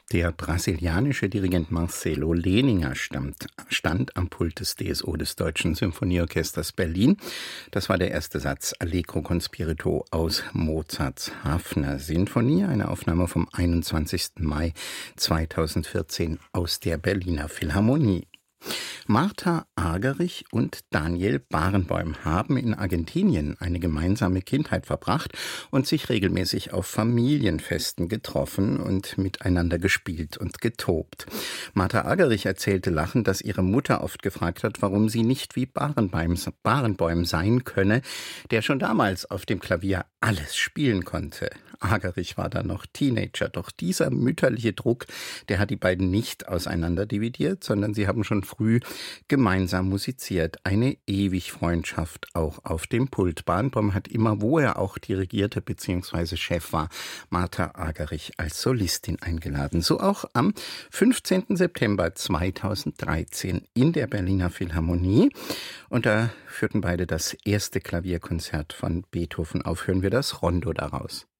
Der brasilianische Dirigent Marcelo Leninger stand am Pult des DSO des Deutschen Symphonieorchesters Berlin. Das war der erste Satz Allegro con spirito aus Mozarts Hafner Sinfonie, eine Aufnahme vom 21. Mai 2014 aus der Berliner Philharmonie. Martha Argerich und Daniel Barenboim haben in Argentinien eine gemeinsame Kindheit verbracht und sich regelmäßig auf Familienfesten getroffen und miteinander gespielt und getobt. Martha Argerich erzählte lachend, dass ihre Mutter oft gefragt hat, warum sie nicht wie Barenboim sein könne, der schon damals auf dem Klavier alles spielen konnte. Argerich war da noch Teenager, doch dieser mütterliche Druck, der hat die beiden nicht auseinander dividiert, sondern sie haben schon früh gemeinsam musiziert. Eine ewig Freundschaft auch auf dem Pult. Barenboim hat immer, wo er auch dirigierte bzw. Chef war, Martha Argerich als Solistin eingeladen. So auch am 15. September 2013 in der Berliner Philharmonie. Und da führten beide das erste Klavierkonzert von Beethoven auf. Hören wir das Rondo daraus.